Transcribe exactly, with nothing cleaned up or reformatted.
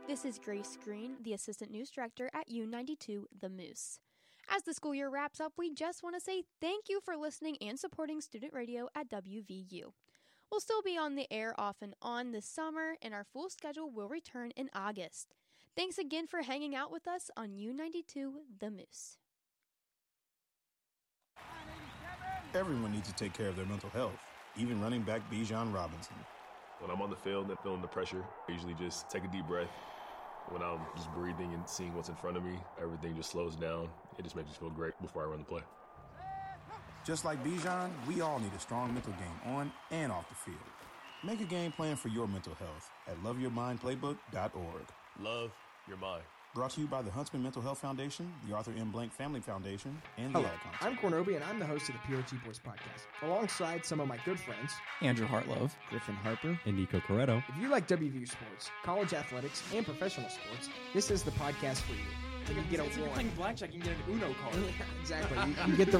This is Grace Green, the Assistant News Director at U ninety-two The Moose. As the school year wraps up, we just want to say thank you for listening and supporting student radio at W V U. We'll still be on the air off and on this summer, and our full schedule will return in August. Thanks again for hanging out with us on U ninety-two The Moose. Everyone needs to take care of their mental health, even running back Bijan Robinson. When I'm on the field and feeling the pressure, I usually just take a deep breath. When I'm just breathing and seeing what's in front of me, everything just slows down. It just makes me feel great before I run the play. Just like Bijan, we all need a strong mental game on and off the field. Make a game plan for your mental health at love your mind playbook dot org. Love your mind. Brought to you by the Huntsman Mental Health Foundation, the Arthur M. Blank Family Foundation, and Hello, the Ad Council. I'm Cornobi, and I'm the host of the P O T Boys podcast, alongside some of my good friends, Andrew Hartlove, Griffin Harper, and Nico Corretto. If you like W V U sports, college athletics, and professional sports, this is the podcast for you. You can get a it's like one. playing blackjack, you can get an Uno card. Yeah, exactly. You, you get the